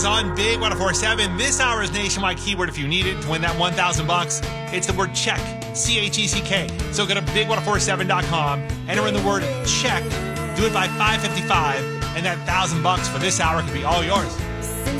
On Big 1047, this hour's nationwide keyword if you need it to win that $1,000. It's the word check, C-H-E-C-K. So go to big1047.com, enter in the word check, do it by 5:55, and that $1,000 for this hour could be all yours.